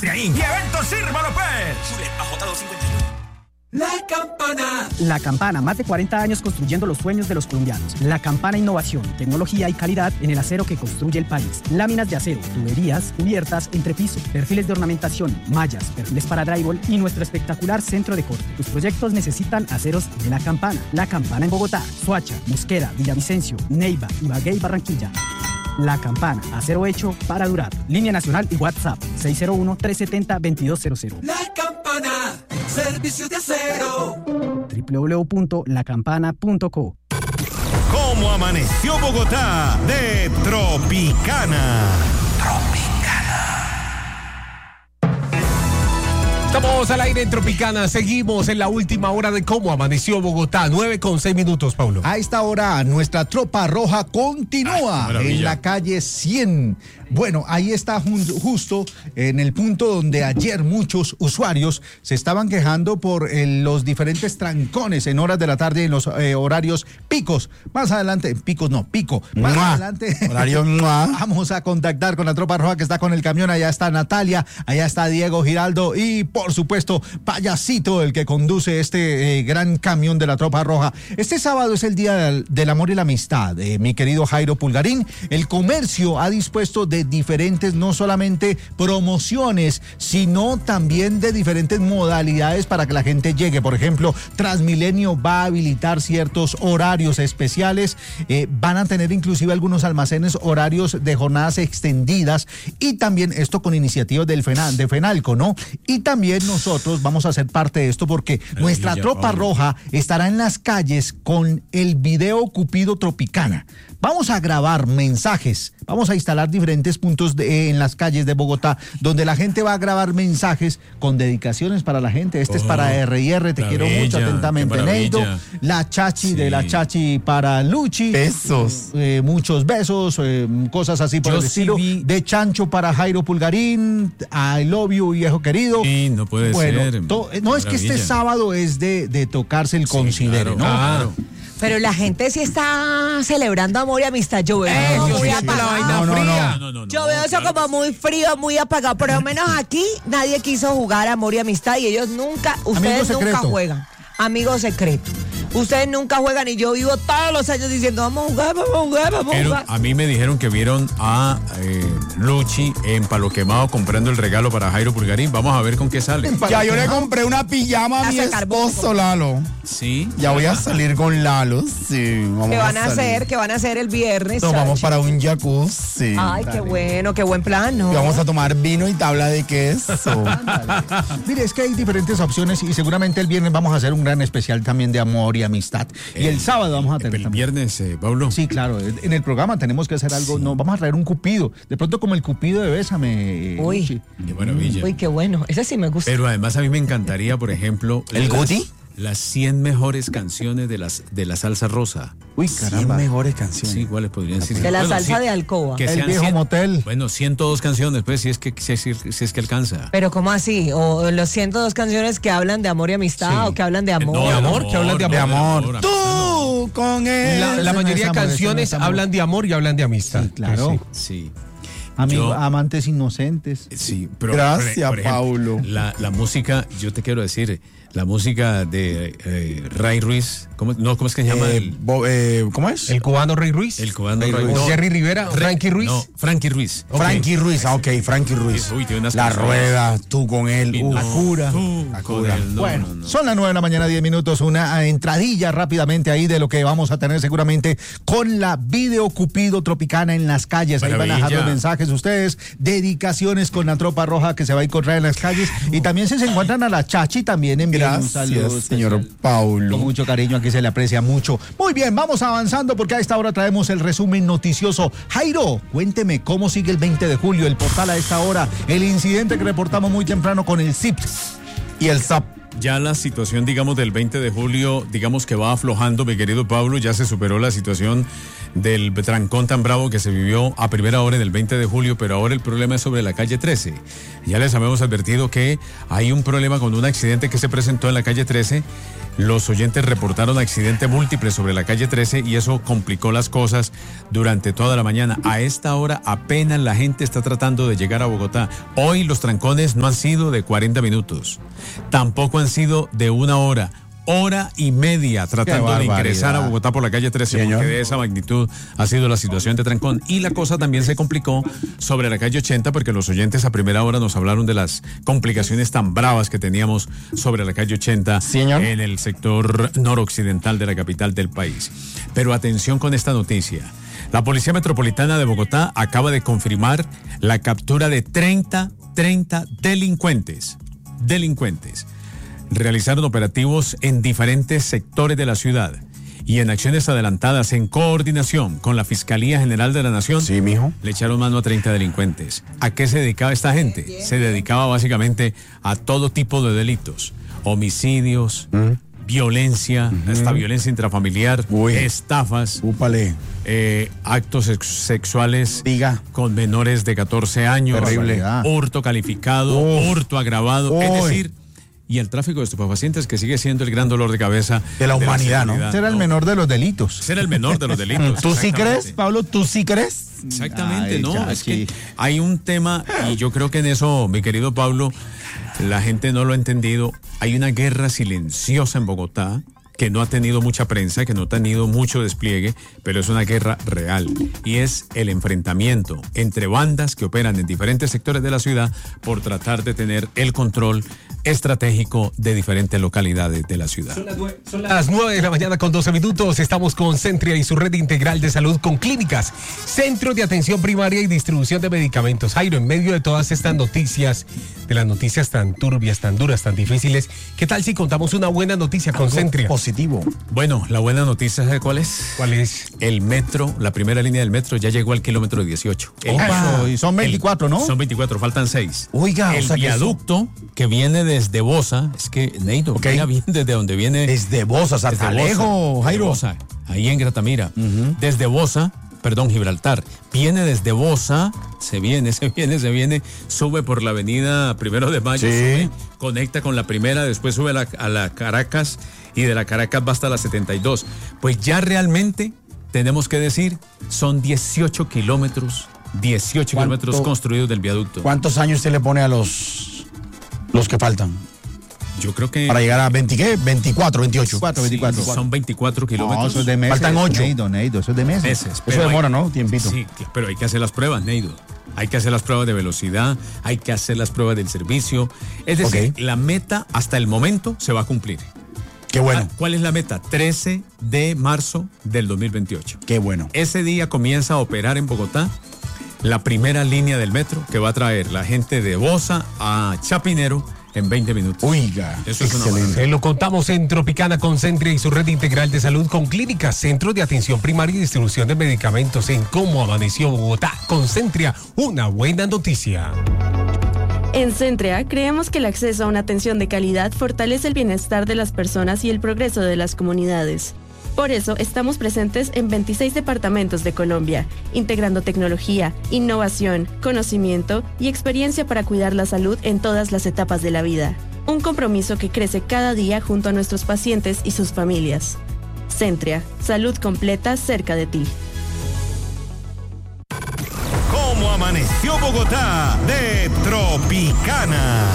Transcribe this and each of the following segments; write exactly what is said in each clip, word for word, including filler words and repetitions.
Train y Eventos Sirva López. Chule, A J doscientos cincuenta y uno. La Campana. La Campana, más de cuarenta años construyendo los sueños de los colombianos. La Campana, innovación, tecnología y calidad en el acero que construye el país. Láminas de acero, tuberías, cubiertas, entrepiso, perfiles de ornamentación, mallas, perfiles para drywall y nuestro espectacular centro de corte. Tus proyectos necesitan aceros de La Campana. La Campana en Bogotá, Soacha, Mosquera, Villavicencio, Neiva, Ibagué y Barranquilla. La Campana, acero hecho para durar. Línea nacional y WhatsApp seis cero uno, tres siete cero, dos dos cero cero. La Campana, servicio de acero. doble u doble u doble u punto la campana punto co. ¿Cómo amaneció Bogotá? De Tropicana. Estamos al aire en Tropicana, seguimos en la última hora de Cómo Amaneció Bogotá, nueve con seis minutos, Paulo. A esta hora, nuestra tropa roja continúa Ay, en la calle cien. Bueno, ahí está justo en el punto donde ayer muchos usuarios se estaban quejando por eh, los diferentes trancones en horas de la tarde en los eh, horarios picos. Más adelante, picos no, pico. Más ¡Mua! adelante, Horario, ¡mua! vamos a contactar con la tropa roja que está con el camión. Allá está Natalia, allá está Diego Giraldo y por supuesto Payasito, el que conduce este eh, gran camión de la tropa roja. Este sábado es el Día del, del Amor y la Amistad, eh, mi querido Jairo Pulgarín. El comercio ha dispuesto de diferentes, no solamente promociones, sino también de diferentes modalidades para que la gente llegue. Por ejemplo, Transmilenio va a habilitar ciertos horarios especiales, eh, van a tener inclusive algunos almacenes horarios de jornadas extendidas y también esto con iniciativas del FENAL, de FENALCO, ¿no? Y también nosotros vamos a ser parte de esto porque Pero nuestra Villa, tropa Pablo. roja estará en las calles con el video Cupido Tropicana. Vamos a grabar mensajes, vamos a instalar diferentes puntos de, en las calles de Bogotá donde la gente va a grabar mensajes con dedicaciones para la gente. Este Oh, es para R y R, te la quiero bella, mucho, atentamente qué Neido. maravilla. La Chachi Sí. de la Chachi para Luchi. Besos. Eh, muchos besos, eh, cosas así por Yo el sí estilo. vi- De Chancho para Jairo Pulgarín, I love you, viejo querido. Sí, no puede bueno, ser. to- no, es que este Maravilla. sábado es de, de tocarse el Sí, considere, claro, ¿no? claro. Pero la gente sí está celebrando amor y amistad. Yo veo eso Yo muy siento la apagado. vaina No, no, fría. no. Yo veo eso como muy frío, muy apagado. Por lo menos aquí nadie quiso jugar amor y amistad y ellos nunca, ustedes nunca secreto. juegan. Amigo secreto. Ustedes nunca juegan y yo vivo todos los años diciendo vamos a jugar, vamos a jugar, vamos a Pero jugar. a mí me dijeron que vieron a eh, Luchi en Palo Quemado comprando el regalo para Jairo Pulgarín. Vamos a ver con qué sale. Ya yo le compré una pijama a mi Hace carbón, esposo, Lalo. Sí. Ya voy a salir con Lalo, sí. Vamos ¿Qué van a salir. hacer? ¿Qué van a hacer el viernes? Nos vamos Chachi? para un jacuzzi. Ay, qué bueno, qué buen plan, ¿no? Y vamos a tomar vino y tabla de queso. Mire, es que hay diferentes opciones y seguramente el viernes vamos a hacer un gran especial también de amor y amistad. Y el sábado vamos a tener El también. viernes, eh, Pablo. Sí, claro, en el programa tenemos que hacer algo, no, vamos a traer un cupido, de pronto como el cupido de Bésame. Uy. Luchi. Qué maravilla. Uy, qué bueno. Ese sí me gusta. Pero además a mí me encantaría, por ejemplo, ¿El las- Guti? Las cien mejores canciones de las de la salsa rosa. Uy, Cien caramba. mejores canciones. Sí, ¿cuáles podrían ser? De la Bueno, salsa sí, de alcoba. que El sean viejo cien motel. Bueno, ciento dos canciones, pues, si es que, si es, si es que alcanza. Pero ¿cómo así? ¿O los ciento dos canciones que hablan de amor y amistad Sí. o que hablan de amor? No, ¿De amor? ¿Que hablan de De amor? amor. Tú con él. La, la Ese no mayoría es de amor, ese no canciones es amor. hablan de amor y hablan de amistad. Sí, claro. Sí. Amigo, Yo- amantes inocentes. Sí, pero Gracias, por ejemplo, Paulo. La, la música, yo te quiero decir, la música de eh, Ray Ruiz, ¿cómo, no, ¿cómo es que se llama? Eh, el, bo- eh, ¿Cómo es? El cubano Rey Ruiz. el cubano Ray Ray Ruiz. no, Jerry Rivera, Re- Frankie Ruiz. No, Frankie Ruiz. Frankie Ruiz, ah, ok, Frankie Ruiz. Uy, tiene unas La canciones. rueda, tú con él. Y uf. no, La cura. tú La con cura. él, no, Bueno, no, no. son las nueve de la mañana, diez minutos, una entradilla rápidamente ahí de lo que vamos a tener seguramente con la Video Cupido Tropicana en las calles. Ahí van a dejar Maravilla. los mensajes ustedes, dedicaciones con la tropa roja que se va a encontrar en las calles. Y también si se encuentran a la Chachi, también envíen un saludo Gracias, señor especial. Paulo. Con mucho cariño, aquí se le aprecia mucho. Muy bien, vamos avanzando porque a esta hora traemos el resumen noticioso. Jairo, cuénteme cómo sigue el veinte de julio, el portal a esta hora, el incidente que reportamos muy temprano con el S I P. Y el S A P. Ya la situación, digamos, del veinte de julio, digamos que va aflojando, mi querido Pablo, ya se superó la situación del trancón tan bravo que se vivió a primera hora del veinte de julio, pero ahora el problema es sobre la calle trece. Ya les habíamos advertido que hay un problema con un accidente que se presentó en la calle trece los oyentes reportaron accidentes múltiples sobre la calle trece y eso complicó las cosas durante toda la mañana. A esta hora apenas la gente está tratando de llegar a Bogotá. Hoy los trancones no han sido de cuarenta minutos, tampoco han sido de una hora. Hora y media tratando de ingresar a Bogotá por la calle trece, Señor. Porque de esa magnitud ha sido la situación de trancón. Y la cosa también se complicó sobre la calle ochenta porque los oyentes a primera hora nos hablaron de las complicaciones tan bravas que teníamos sobre la calle ochenta, Señor. En el sector noroccidental de la capital del país. Pero atención con esta noticia. La Policía Metropolitana de Bogotá acaba de confirmar la captura de treinta, treinta delincuentes. Delincuentes. Realizaron operativos en diferentes sectores de la ciudad y en acciones adelantadas en coordinación con la Fiscalía General de la Nación. Sí, mijo. Le echaron mano a treinta delincuentes. ¿A qué se dedicaba esta gente? Se dedicaba básicamente a todo tipo de delitos. Homicidios, mm. violencia, mm-hmm. hasta violencia intrafamiliar, Uy. estafas, eh, actos sex- sexuales Diga. con menores de catorce años, Terrible. hurto calificado, Uf. hurto agravado, Uy. es decir... Y el tráfico de estupefacientes, que sigue siendo el gran dolor de cabeza de la humanidad, de la ¿no? Será el menor de los delitos. Será el menor de los delitos. ¿Tú sí crees, Pablo? ¿Tú sí crees? Exactamente, Ay, no. Chachi. Es que hay un tema, y yo creo que en eso, mi querido Pablo, la gente no lo ha entendido. Hay una guerra silenciosa en Bogotá que no ha tenido mucha prensa, que no ha tenido mucho despliegue, pero es una guerra real. Y es el enfrentamiento entre bandas que operan en diferentes sectores de la ciudad por tratar de tener el control estratégico de diferentes localidades de la ciudad. Son las, nueve, son las nueve de la mañana con doce minutos. Estamos con Centria y su red integral de salud con clínicas, centros de atención primaria y distribución de medicamentos. Jairo, en medio de todas estas noticias, de las noticias tan turbias, tan duras, tan difíciles, ¿qué tal si contamos una buena noticia con Algo Centria? Positivo. Bueno, la buena noticia, ¿sabe cuál es? ¿Cuál es? El metro, la primera línea del metro ya llegó al kilómetro dieciocho. El, Opa, y son veinticuatro, el, ¿no? Son veinticuatro, faltan seis. Oiga, el o sea viaducto que, eso... que viene desde Bosa, es que Neido, okay. Mira bien desde donde viene. Desde Bosa, hasta lejos, Jairo. Bosa, ahí en Gratamira. Uh-huh. Desde Bosa, perdón, Gibraltar. Viene desde Bosa, se viene, se viene, se viene, sube por la avenida Primero de Mayo, sí. sube, conecta con la primera, después sube a la, a la Caracas y de la Caracas va hasta la setenta y dos. Pues ya realmente, tenemos que decir, son dieciocho kilómetros, dieciocho kilómetros construidos del viaducto. ¿Cuántos años se le pone a los, los que faltan? Yo creo que... Para llegar a veinte, ¿qué? veinticuatro, veintiocho. veinticuatro. Sí, son veinticuatro kilómetros. No, eso es de meses. Faltan ocho. Neido, Neido, eso es de meses. meses eso demora, hay, ¿no? Tiempito. Sí, pero hay que hacer las pruebas, Neido. Hay que hacer las pruebas de velocidad, hay que hacer las pruebas del servicio. Es decir, okay. La meta hasta el momento se va a cumplir. Qué bueno. ¿Cuál es la meta? trece de marzo del dos mil veintiocho. Qué bueno. Ese día comienza a operar en Bogotá la primera línea del metro que va a traer la gente de Bosa a Chapinero en veinte minutos. Oiga, eso es excelente. Una lo contamos en Tropicana con Centria y su red integral de salud con clínicas, centros de atención primaria y distribución de medicamentos en Cómo Amaneció Bogotá. Con Centria, una buena noticia. En Centria, creemos que el acceso a una atención de calidad fortalece el bienestar de las personas y el progreso de las comunidades. Por eso, estamos presentes en veintiséis departamentos de Colombia, integrando tecnología, innovación, conocimiento y experiencia para cuidar la salud en todas las etapas de la vida. Un compromiso que crece cada día junto a nuestros pacientes y sus familias. Centria, salud completa cerca de ti. ¿Cómo amaneció Bogotá? De Tropicana.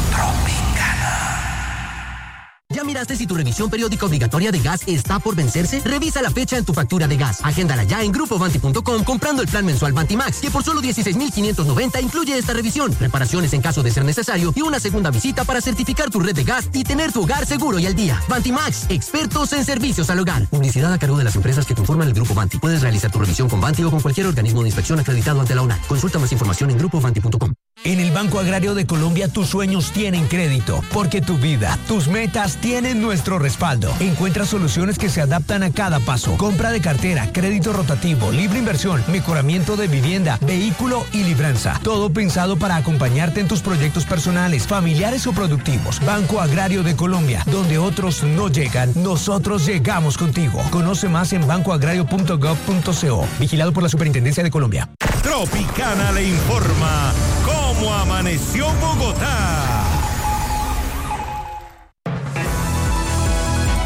¿Ya miraste si tu revisión periódica obligatoria de gas está por vencerse? Revisa la fecha en tu factura de gas. Agéndala ya en grupo vanti punto com comprando el plan mensual Vantimax, que por solo dieciséis mil quinientos noventa incluye esta revisión, reparaciones en caso de ser necesario y una segunda visita para certificar tu red de gas y tener tu hogar seguro y al día. Vantimax, expertos en servicios al hogar. Publicidad a cargo de las empresas que conforman el grupo Vanti. Puedes realizar tu revisión con Vanti o con cualquier organismo de inspección acreditado ante la ONAC. Consulta más información en grupo vanti punto com. En el Banco Agrario de Colombia tus sueños tienen crédito, porque tu vida, tus metas tienen nuestro respaldo. Encuentra soluciones que se adaptan a cada paso. Compra de cartera, crédito rotativo, libre inversión, mejoramiento de vivienda, vehículo y libranza. Todo pensado para acompañarte en tus proyectos personales, familiares o productivos. Banco Agrario de Colombia, donde otros no llegan, nosotros llegamos contigo. Conoce más en banco agrario punto gov punto co. Vigilado por la Superintendencia de Colombia. Tropicana le informa cómo amaneció Bogotá.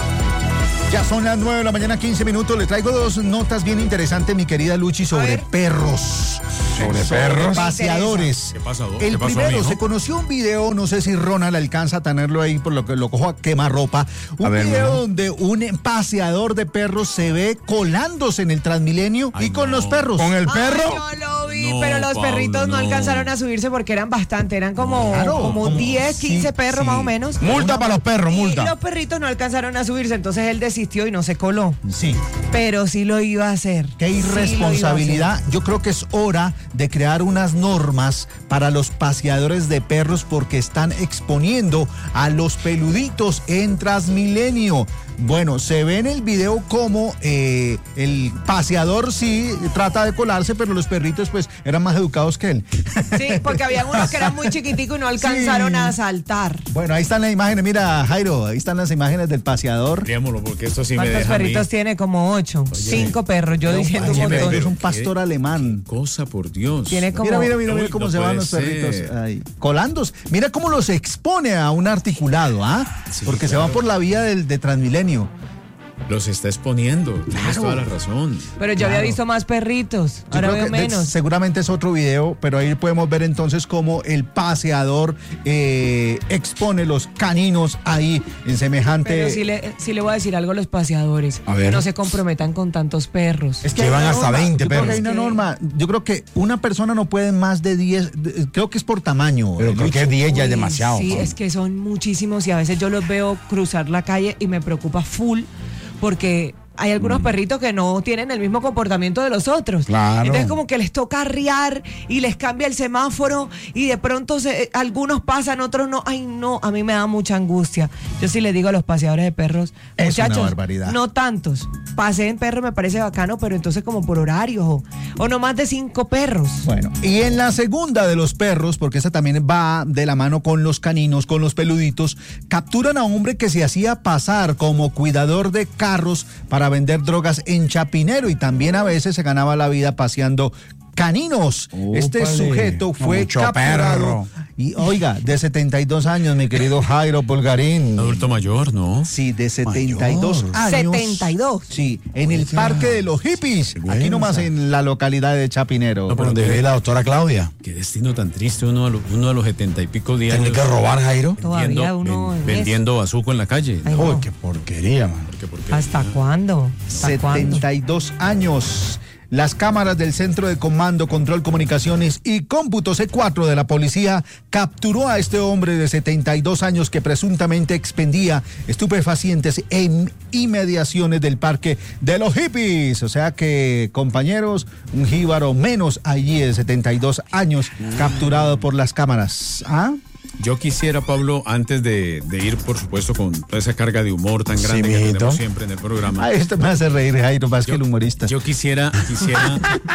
Ya son las nueve de la mañana, quince minutos. Le traigo dos notas bien interesantes, mi querida Luchi, sobre perros. ¿Sobre perros? Paseadores. ¿Qué pasó? El ¿Qué pasó, primero, mijo? se conoció un video, no sé si Ronald alcanza a tenerlo ahí, por lo que lo cojo a quemarropa. Un A ver, video mijo. donde un paseador de perros se ve colándose en el Transmilenio Ay, y con no. los perros. ¿Con el Ay, perro? yo lo vi, No, pero los Pablo, perritos no, no. alcanzaron a subirse porque eran bastante, eran como, Claro, como como- diez, quince sí, perros sí. más o menos. Multa para los perros, Y multa. los perritos no alcanzaron a subirse, entonces él desistió y no se coló. Sí. Pero sí lo iba a hacer. Qué Sí lo iba a irresponsabilidad. hacer. Yo creo que es hora de crear unas normas para los paseadores de perros porque están exponiendo a los peluditos en Transmilenio. Bueno, se ve en el video como eh, el paseador sí trata de colarse, pero los perritos pues eran más educados que él. Sí, porque había unos que eran muy chiquiticos y no alcanzaron Sí. a saltar. Bueno, ahí están las imágenes. Mira, Jairo, ahí están las imágenes del paseador. Ampliémoslo, porque esto sí me ¿Cuántos deja a mí. perritos tiene? Como ocho. Cinco perros, yo diciendo un Oye, montón. es un ¿Qué? pastor alemán. Cosa, por Dios. Tiene como... Mira, mira, mira, mira Uy, cómo no se van puede los perritos ser. ahí, colándose. Mira cómo los expone a un articulado, ¿ah? Sí, Porque se claro. van por la vía del, de Transmilenio. Los está exponiendo. Tienes Claro. toda la razón. Pero yo había Claro. visto más perritos, Yo ahora creo veo que de- menos. seguramente es otro video, pero ahí podemos ver entonces cómo el paseador eh, expone los caninos ahí en semejante... Pero sí le, sí le voy a decir algo a los paseadores. A ver. No se comprometan con tantos perros. Es Que hay van una hasta norma. veinte Yo creo que perros. hay una Es que- norma. Yo creo que una persona no puede más de diez, de- creo que es por tamaño. Pero eh, creo Lucho. que diez ya es Uy, demasiado. Sí, Pablo. es que son muchísimos y a veces yo los veo cruzar la calle y me preocupa full porque hay algunos perritos que no tienen el mismo comportamiento de los otros. Claro. Entonces como que les toca arriar y les cambia el semáforo y de pronto se- algunos pasan, otros no. Ay, no, a mí me da mucha angustia. Yo sí les digo a los paseadores de perros, Es una muchachos, barbaridad. no tantos. Paseen perros me parece bacano, pero entonces como por horarios o, o no más de cinco perros. Bueno, y en la segunda de los perros, porque esa también va de la mano con los caninos, con los peluditos, capturan a un hombre que se hacía pasar como cuidador de carros para vender drogas en Chapinero y también a veces se ganaba la vida paseando caninos. Este Úpale, sujeto fue mucho capturado perro. y oiga, de setenta y dos años, mi querido Jairo Polgarín. Adulto mayor, ¿no? Sí, de setenta y dos Mayor. años. setenta y dos. Sí, en el Oiga. Parque de los Hippies, aquí Bueno, nomás o sea. en la localidad de Chapinero. No, Por pero donde qué- vive la doctora Claudia. Qué destino tan triste uno a, lo- uno a los setenta y pico días. Tiene que robar, Jairo. Todavía uno en vendiendo bazuco en la calle. Ay, Uy, no. qué porquería, man. Porque- porque- ¿Hasta cuándo? ¿Hasta cuándo? setenta y dos años. Las cámaras del Centro de Comando, Control, Comunicaciones y Cómputo C cuatro de la policía capturó a este hombre de setenta y dos años que presuntamente expendía estupefacientes en inmediaciones del Parque de los Hippies. O sea que, compañeros, un jíbaro menos allí de setenta y dos años capturado por las cámaras. ¿Ah? Yo quisiera, Pablo, antes de, de ir, por supuesto, con toda esa carga de humor tan Sí, grande que mijito. tenemos siempre en el programa. Ay, esto me hace reír, Jairo, más que el humorista. Yo quisiera, quisiera,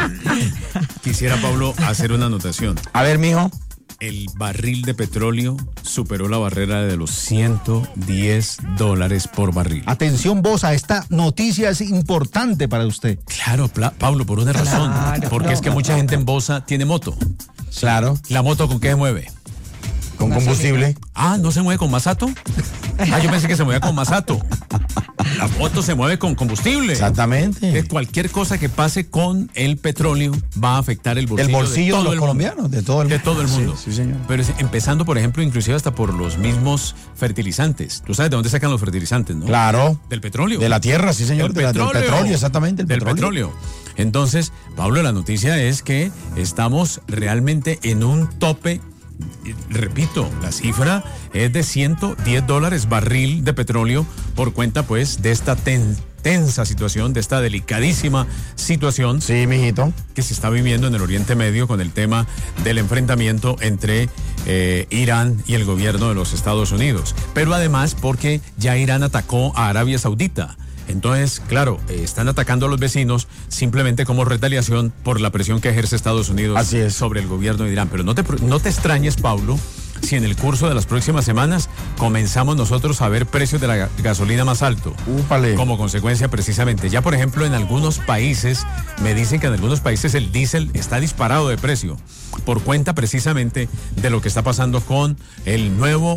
quisiera, Pablo, hacer una anotación. A ver, mijo. El barril de petróleo superó la barrera de los ciento diez dólares por barril. Atención vos, a esta noticia es importante para usted. Claro, Pla- Pablo, por una razón. Claro, Porque es que mucha gente en Bosa tiene moto. Claro. ¿La moto con qué se mueve? Con combustible. Ah, ¿no se mueve con masato? Ah, yo pensé que se movía con masato. La moto se mueve con combustible. Exactamente. Entonces, cualquier cosa que pase con el petróleo va a afectar el bolsillo, El bolsillo de todo los el colombianos, mundo. de todo el De mundo. todo el mundo. Sí, sí, señor. Pero es- empezando, por ejemplo, inclusive hasta por los mismos fertilizantes. ¿Tú sabes de dónde sacan los fertilizantes, no? Claro. Del petróleo. De la tierra, sí, señor. Del de la- del petróleo, exactamente. El del petróleo. petróleo. Entonces, Pablo, la noticia es que estamos realmente en un tope. Y repito, la cifra es de ciento diez dólares barril de petróleo por cuenta, pues, de esta ten- tensa situación, de esta delicadísima situación Sí, mijito. que se está viviendo en el Oriente Medio con el tema del enfrentamiento entre eh, Irán y el gobierno de los Estados Unidos. Pero además porque ya Irán atacó a Arabia Saudita. Entonces, claro, eh, están atacando a los vecinos simplemente como retaliación por la presión que ejerce Estados Unidos Así es. sobre el gobierno de Irán. Pero no te, pr- no te extrañes, Pablo, si en el curso de las próximas semanas comenzamos nosotros a ver precios de la ga- gasolina más alto. Úpale. Como consecuencia, precisamente. Ya, por ejemplo, en algunos países, me dicen que en algunos países el diésel está disparado de precio por cuenta precisamente de lo que está pasando con el nuevo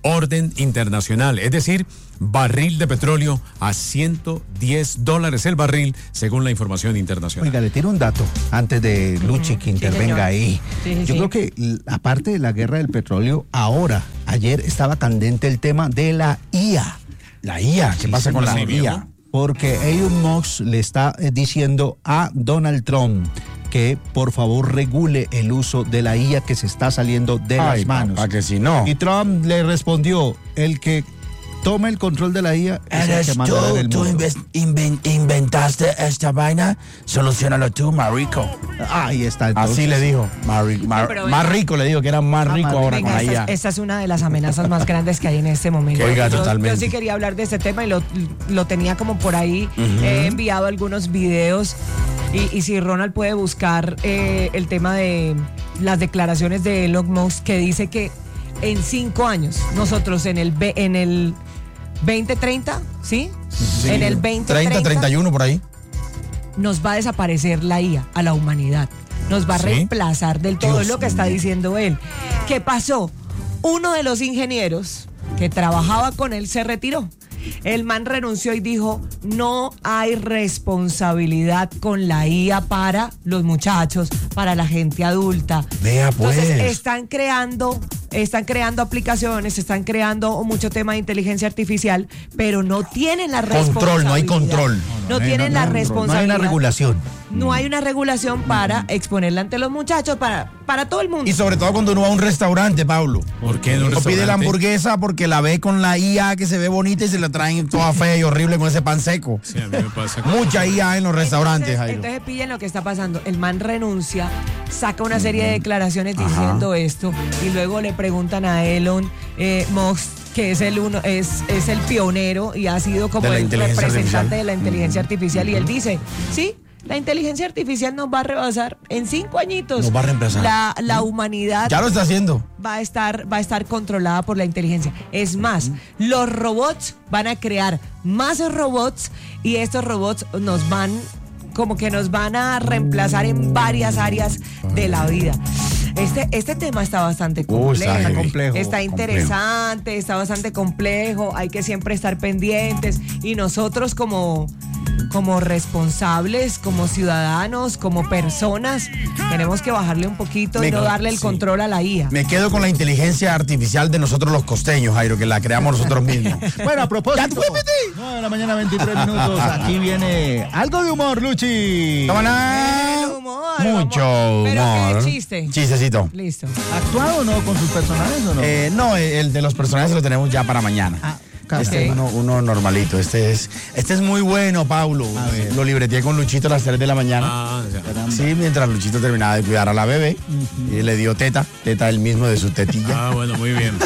orden internacional, es decir, barril de petróleo a ciento diez dólares el barril, según la información internacional. Oiga, le tiro un dato antes de Luchi que intervenga señor. ahí. Sí, sí, Yo sí. creo que l- aparte de la guerra del petróleo, ahora, ayer estaba candente el tema de la I A. La I A, ¿qué pasa con la sí, I viejo. A? Porque Elon Musk le está eh, diciendo a Donald Trump que por favor regule el uso de la I A que se está saliendo de Ay, las manos. papá, que si no. Y Trump le respondió, el que tome el control de la I A es el Eres que mandará en tú, el tú mundo. inves- inven- inventaste esta vaina, solucionalo tú, marico. Ahí está. Entonces, Así le dijo. Más, ri- más- pero más venga. rico le dijo que era más rico más ahora Venga, con la I esta, A. esta es una de las amenazas más grandes que hay en este momento. Oiga, yo, totalmente. yo sí quería hablar de este tema y lo, lo tenía como por ahí. He enviado algunos videos y, y si Ronald puede buscar eh, el tema de las declaraciones de Elon Musk que dice que en cinco años, nosotros en el, ve- en el veinte treinta, ¿sí? Sí. En el veinte treinta, treinta y uno por ahí. nos va a desaparecer la I A a la humanidad. Nos va a ¿Sí? reemplazar del todo, Dios es lo que está mío. diciendo él. ¿Qué pasó? Uno de los ingenieros que trabajaba con él se retiró. El man renunció y dijo, no hay responsabilidad con la I A para los muchachos, para la gente adulta. Vea, pues. Entonces están creando, están creando aplicaciones, están creando mucho tema de inteligencia artificial, pero no tienen la responsabilidad. Control, no hay control. No, tienen la no hay responsabilidad. una regulación. No hay una regulación para exponerla ante los muchachos, para, para todo el mundo. Y sobre todo cuando uno va a un restaurante, Pablo. ¿Por qué en un O pide la restaurante? hamburguesa porque la ve con la I A que se ve bonita y se la traen toda fea y horrible con ese pan seco. Sí, a mí me pasa. Mucha I A en los restaurantes, entonces, Jairo. entonces pillen lo que está pasando. El man renuncia, saca una serie de declaraciones diciendo esto y luego le preguntan a Elon eh, Musk, que es el uno, es, es el pionero y ha sido como De la el inteligencia representante artificial. de la inteligencia artificial. Y él dice, sí, la inteligencia artificial nos va a rebasar en cinco añitos. Nos va a reemplazar. La, la humanidad Ya lo está haciendo. va a estar va a estar controlada por la inteligencia. Es más, los robots van a crear más robots y estos robots nos van como que nos van a reemplazar en varias áreas de la vida. Este, este tema está bastante Uy, está complejo. heavy. complejo, Está complejo. interesante, está bastante complejo. Hay que siempre estar pendientes y nosotros como como responsables, como ciudadanos, como personas, tenemos que bajarle un poquito y Me- no darle el sí. control a la I A. Me quedo con la inteligencia artificial de nosotros los costeños, Jairo, que la creamos nosotros mismos. Bueno, a propósito, nueve de la mañana, veintitrés minutos. Aquí viene algo de humor, Luchi. ¡Tómala! El humor, Mucho vamos. Pero humor. qué chiste. Chistecito. Listo. ¿Actuado o no con sus personajes o no? Eh, no, el de los personajes lo tenemos ya para mañana. Ah, caramba. Este es uno, uno normalito. Este es, este es muy bueno, Paulo. A ver. Lo libreteé con Luchito a las tres de la mañana. Ah, ya. Sí, mientras Luchito terminaba de cuidar a la bebé. Y le dio teta, teta él mismo de su tetilla. Ah, bueno, muy bien.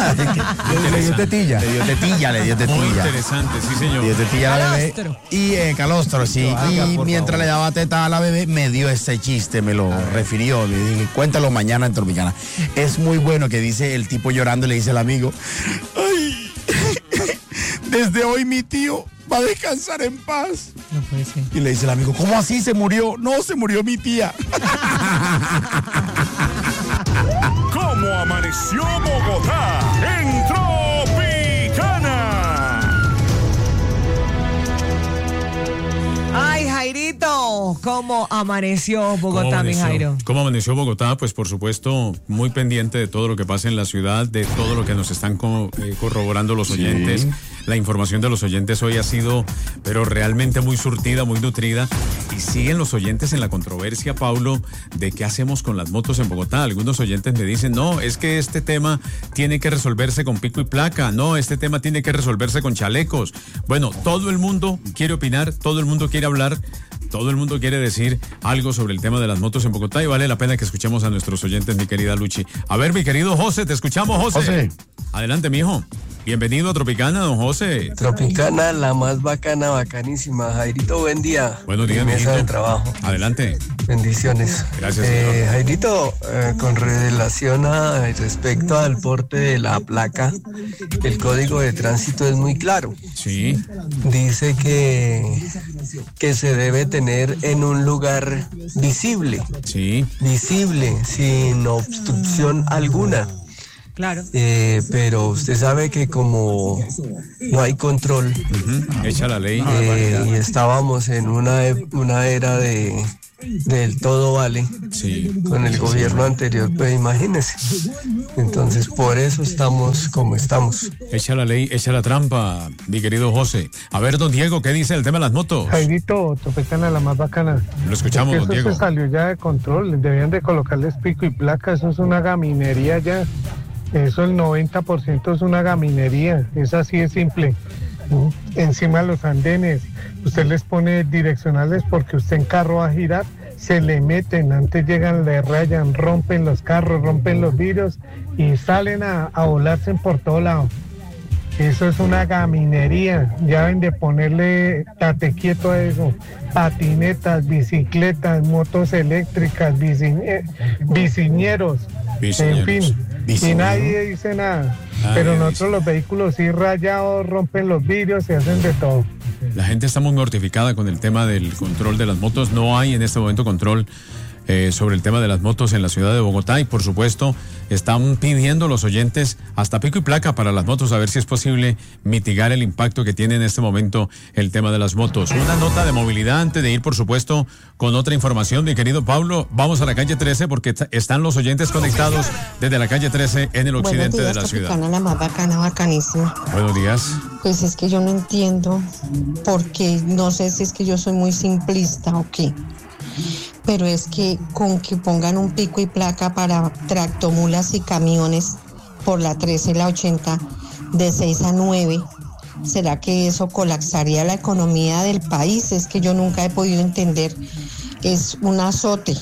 Le dio tetilla. Le dio tetilla, le dio tetilla. Muy interesante, sí, señor. Le dio tetilla a la bebé. Calostro. Y eh, calostro, sí. Haga, Y por mientras favor. le daba teta a la bebé, me dio este chiste, me lo refirió. Me dije, cuéntalo mañana en Tropicana. Es muy bueno que dice el tipo llorando y le dice al amigo, ay, desde hoy mi tío va a descansar en paz. No puede ser. Y le dice el amigo, ¿cómo así se murió? No, se murió mi tía. ¿Cómo amaneció Bogotá? En Tropicana. Ay, Jairito, ¿cómo amaneció Bogotá, ¿Cómo mi amaneció? Jairo? ¿Cómo amaneció Bogotá? Pues por supuesto, muy pendiente de todo lo que pasa en la ciudad, de todo lo que nos están co- eh, corroborando los oyentes. La información de los oyentes hoy ha sido, pero realmente muy surtida, muy nutrida. Y siguen los oyentes en la controversia, Paulo, de qué hacemos con las motos en Bogotá. Algunos oyentes me dicen, no, es que este tema tiene que resolverse con pico y placa. No, este tema tiene que resolverse con chalecos. Bueno, todo el mundo quiere opinar, todo el mundo quiere hablar. Todo el mundo quiere decir algo sobre el tema de las motos en Bogotá y vale la pena que escuchemos a nuestros oyentes, mi querida Luchi. A ver, mi querido José, te escuchamos, José. José. Adelante, mijo. Bienvenido a Tropicana, don José. Tropicana, la más bacana, bacanísima. Jairito, buen día. Buenos días, Mi mesa mijito. de trabajo. Adelante. Bendiciones. Gracias, Eh, señor. Jairito, eh, con relación a respecto al porte de la placa, el código de tránsito es muy claro. Sí. Dice que, que se debe tener en un lugar visible. Sí. Visible, sin obstrucción alguna. Claro. Eh, pero usted sabe que como no hay control, uh-huh. Echa la ley. Eh, y estábamos en una, una era de del todo vale, sí, con el sí, gobierno sí. anterior, pues imagínese. Entonces por eso estamos como estamos. Echa la ley, echa la trampa, mi querido José. A ver, don Diego, ¿qué dice el tema de las motos? Jairito, Tropicana, la más bacana. Lo escuchamos, es que don eso Diego. se salió ya de control, debían de colocarles pico y placa, eso es una gaminería ya. Eso el noventa por ciento es una gaminería, es así de simple. Encima de los andenes, usted les pone direccionales porque usted en carro va a girar, se le meten, antes llegan, le rayan, rompen los carros, rompen los vidrios y salen a, a volarse por todo lado. Eso es una gaminería, ya ven de ponerle tate quieto a eso, patinetas, bicicletas, motos eléctricas, biciñe, biciñeros, en fin. Y nadie dice nada, ah, pero nosotros los vehículos sí rayados, rompen los vidrios y hacen de todo. La gente está muy mortificada con el tema del control de las motos. No hay en este momento control eh, sobre el tema de las motos en la ciudad de Bogotá y por supuesto están pidiendo los oyentes hasta pico y placa para las motos a ver si es posible mitigar el impacto que tiene en este momento el tema de las motos. Una nota de movilidad antes de ir por supuesto con otra información, mi querido Pablo. Vamos a la calle trece porque t- están los oyentes conectados desde la calle trece en el occidente días, de la ciudad. La más bacana, bacanísima. Buenos días. Pues es que yo no entiendo porque no sé si es que yo soy muy simplista o qué. Pero es que con que pongan un pico y placa para tractomulas y camiones por la trece y la ochenta de seis a nueve, ¿será que eso colapsaría la economía del país? Es que yo nunca he podido entender, es un azote.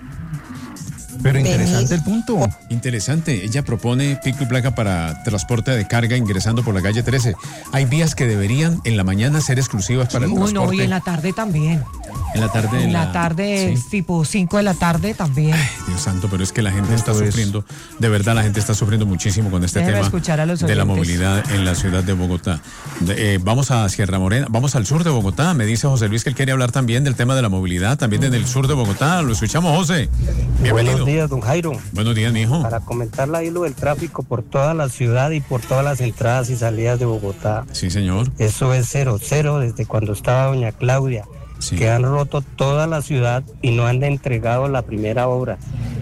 Pero interesante el punto. Interesante. Ella propone pico y placa para transporte de carga ingresando por la calle trece. Hay vías que deberían en la mañana ser exclusivas para el Uy, transporte. no, y en la tarde también. En la tarde. En la, la tarde, ¿sí? Tipo cinco de la tarde también. Ay, Dios santo, pero es que la gente está sufriendo, de verdad la gente está sufriendo muchísimo con este Déjeme tema escuchar a los de la oyentes. movilidad en la ciudad de Bogotá. De, eh, vamos a Sierra Morena, vamos al sur de Bogotá. Me dice José Luis que él quiere hablar también del tema de la movilidad, también en el sur de Bogotá. Lo escuchamos, José. Bienvenido. Buenos días, don Jairo. Buenos días, mijo. Para comentarle ahí lo del tráfico por toda la ciudad y por todas las entradas y salidas de Bogotá. Sí, señor. Eso es cero, cero desde cuando estaba doña Claudia. Sí. Que han roto toda la ciudad y no han entregado la primera obra.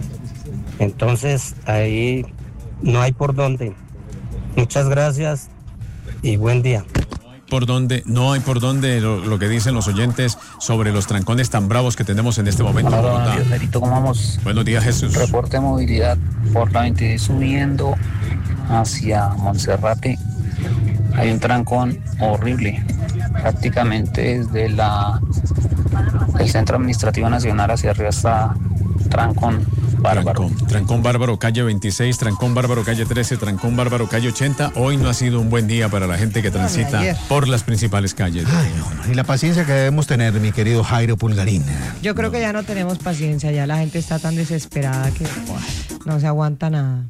Entonces ahí no hay por dónde. Muchas gracias y buen día. Por dónde, no hay por dónde lo, lo que dicen los oyentes sobre los trancones tan bravos que tenemos en este momento. Hola, buenos días, Nerito, ¿cómo vamos? Buenos días, Jesús. Reporte de movilidad por la veintiséis subiendo hacia Monserrate. Hay un trancón horrible, prácticamente desde la el Centro Administrativo Nacional hacia arriba está trancón bárbaro. Trancón, trancón bárbaro, calle veintiséis, trancón bárbaro, calle trece, trancón bárbaro, calle ochenta. Hoy no ha sido un buen día para la gente que transita por las principales calles. Ay, no, y la paciencia que debemos tener, mi querido Jairo Pulgarín. Yo creo que ya no tenemos paciencia, ya la gente está tan desesperada que buah, no se aguanta nada.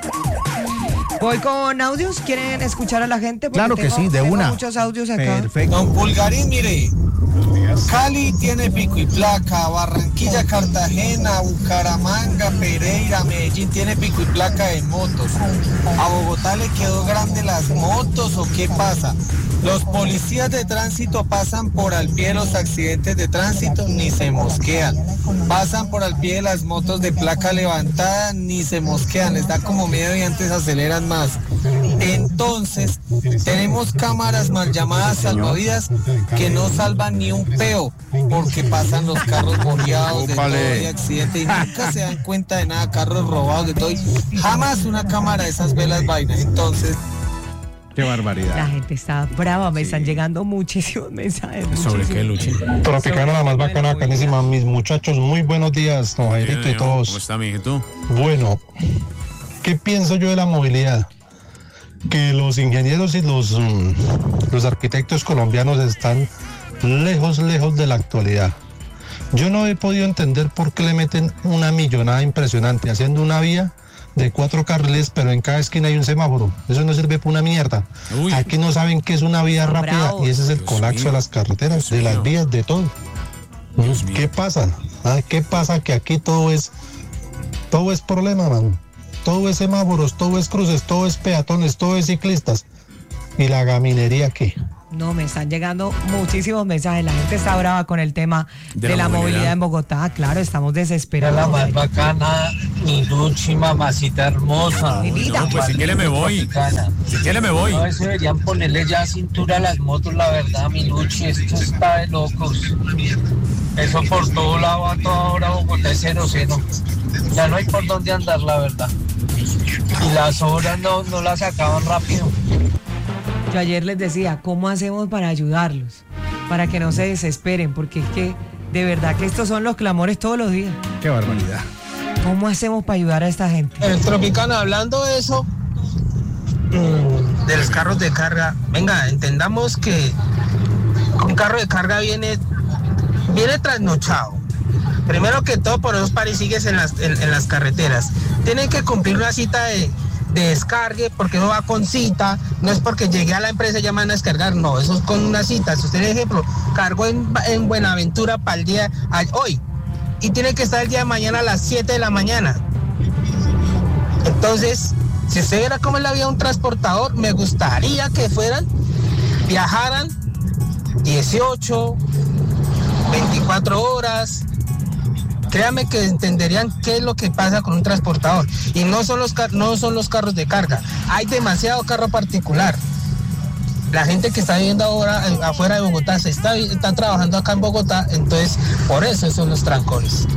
Voy con audios, ¿quieren escuchar a la gente? Porque claro que tengo, sí, de tengo una. muchos audios acá. Perfecto. Don Pulgarín, mire, Cali tiene pico y placa, Barranquilla, Cartagena, Bucaramanga, Pereira, Medellín tiene pico y placa de motos. ¿A Bogotá le quedó grande las motos o qué pasa? Los policías de tránsito pasan por al pie de los accidentes de tránsito, ni se mosquean. Pasan por al pie de las motos de placa levantada, ni se mosquean. Les da como miedo y antes aceleran más. Entonces, tenemos cámaras mal llamadas salvavidas que no salvan ni un peo, porque pasan los carros boleados de todo y accidente y nunca se dan cuenta de nada, carros robados de todo. Y jamás una cámara de esas ve las vainas. Entonces... Qué barbaridad. La gente está brava, me sí. están llegando muchísimos mensajes. ¿Sobre muchísimos. qué, Luchi? Tropicana, la más bacana, bacanísima. Mis muchachos, muy buenos días, don Jairito y todos. ¿Cómo está, mijito? Bueno, ¿qué pienso yo de la movilidad? Que los ingenieros y los, um, los arquitectos colombianos están lejos, lejos de la actualidad. Yo no he podido entender por qué le meten una millonada impresionante haciendo una vía de cuatro carriles, pero en cada esquina hay un semáforo. Eso no sirve para una mierda. Uy. Aquí no saben qué es una vía rápida. Bravo. Y ese es el Dios colapso mío. De las carreteras, Dios de mío. Las vías, de todo. Dios ¿Qué mío. Pasa? ¿Ah? ¿Qué pasa? Que aquí todo es todo es problema, man. todo es semáforos, todo es cruces, todo es peatones, todo es ciclistas. ¿Y la gaminería qué? No, me están llegando muchísimos mensajes. La gente está brava con el tema de, de la, la movilidad. movilidad en Bogotá. Claro, estamos desesperados. La más bacana, mi Luchi, mamacita hermosa. Mi vida. No, pues si quiere me voy. Si quiere me voy. No, eso deberían ponerle ya cintura a las motos, la verdad, mi Luchi. Esto está de locos. Eso por todo lado, a toda hora Bogotá es cero cero. Ya no hay por dónde andar, la verdad. Y las horas no, no las acaban rápido. Yo ayer les decía, ¿cómo hacemos para ayudarlos? Para que no se desesperen, porque es que de verdad que estos son los clamores todos los días. Qué barbaridad. ¿Cómo hacemos para ayudar a esta gente? El Tropicana, hablando de eso, de los carros de carga, venga, entendamos que un carro de carga viene, viene trasnochado. Primero que todo, por esos parisigues en las, en, en las carreteras. Tienen que cumplir una cita de... de descargue, porque no va con cita, no es porque llegué a la empresa y ya me van a descargar, no, eso es con una cita. Si usted, por ejemplo, cargó en, en Buenaventura para el día a, hoy y tiene que estar el día de mañana a las siete de la mañana. Entonces, si usted viera cómo es la vida de un transportador, me gustaría que fueran, viajaran dieciocho, veinticuatro horas. Créanme que entenderían qué es lo que pasa con un transportador. Y no son los, car- no son los carros de carga. Hay demasiado carro particular. La gente que está viviendo ahora eh, afuera de Bogotá se está, está trabajando acá en Bogotá, entonces por eso son los trancones.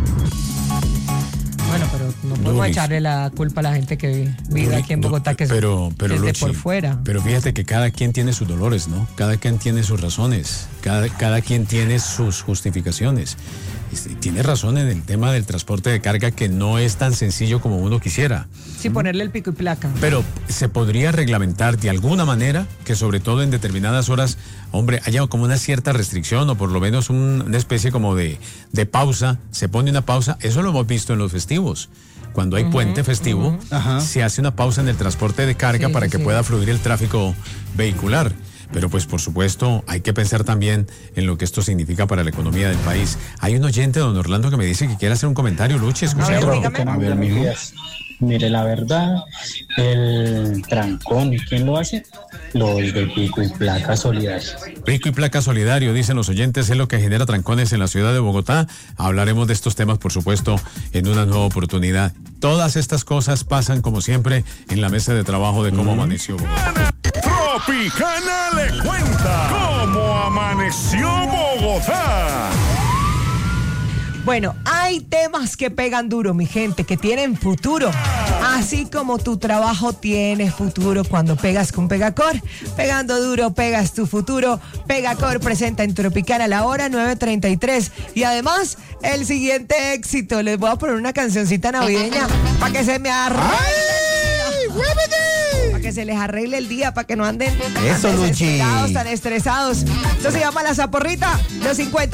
Bueno, pero no podemos Luis, echarle la culpa a la gente que vive aquí en Bogotá, que pero, pero, es de Luchi, por fuera. Pero fíjate que cada quien tiene sus dolores, ¿no? Cada quien tiene sus razones, cada, cada quien tiene sus justificaciones. Tiene razón en el tema del transporte de carga, que no es tan sencillo como uno quisiera. Sí, ponerle el pico y placa. Pero se podría reglamentar de alguna manera que, sobre todo en determinadas horas, hombre, haya como una cierta restricción o por lo menos un, una especie como de, de pausa. Se pone una pausa. Eso lo hemos visto en los festivos. Cuando hay uh-huh, puente festivo, uh-huh. se hace una pausa en el transporte de carga sí, para sí, que sí. pueda fluir el tráfico vehicular. Pero pues por supuesto hay que pensar también en lo que esto significa para la economía del país. Hay un oyente, don Orlando, que me dice que quiere hacer un comentario. Luchi, escuchemos. A ver, mijo. Mire, la verdad, el trancón, ¿quién lo hace? Los de Pico y Placa Solidario. Pico y Placa Solidario, dicen los oyentes, es lo que genera trancones en la ciudad de Bogotá. Hablaremos de estos temas, por supuesto, en una nueva oportunidad. Todas estas cosas pasan, como siempre, en la mesa de trabajo de Cómo mm. Amaneció Bogotá. Tropicana le cuenta cómo amaneció Bogotá. Bueno, hay temas que pegan duro, mi gente, que tienen futuro. Así como tu trabajo tiene futuro cuando pegas con Pegacor. Pegando duro, pegas tu futuro. Pegacor presenta en Tropicana la hora nueve treinta y tres. Y además, el siguiente éxito. Les voy a poner una cancioncita navideña para que se me arregle. Para que se les arregle el día, para que no anden Eso, tan Luchi. desesperados, tan estresados. Esto se llama La Zaporrita, los cincuenta.